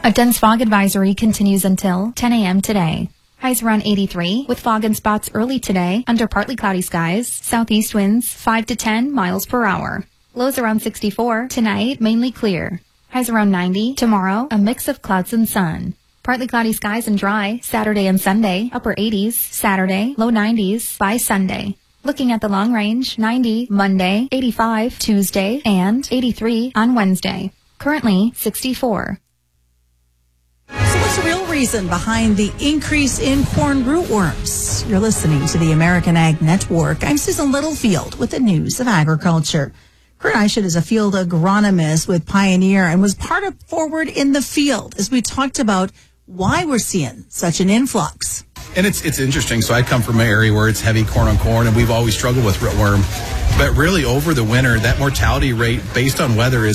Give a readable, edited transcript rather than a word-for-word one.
A dense fog advisory continues until 10 a.m. today. Highs around 83, with fog and spots early today under partly cloudy skies. Southeast winds 5 to 10 miles per hour. Lows around 64. Tonight, mainly clear. Highs around 90. Tomorrow, a mix of clouds and sun. Partly cloudy skies and dry. Saturday and Sunday, upper 80s. Saturday, low 90s by Sunday. Looking at the long range, 90 Monday, 85 Tuesday, and 83 on Wednesday. Currently, 64. So what's the real reason behind the increase in corn rootworms? You're listening to the American Ag Network. I'm Susan Littlefield with the news of agriculture. Kurt Eichert is a field agronomist with Pioneer and was part of Forward in the Field as we talked about why we're seeing such an influx. And it's interesting. So I come from an area where it's heavy corn on corn, and we've always struggled with rootworm. But really over the winter, that mortality rate based on weather is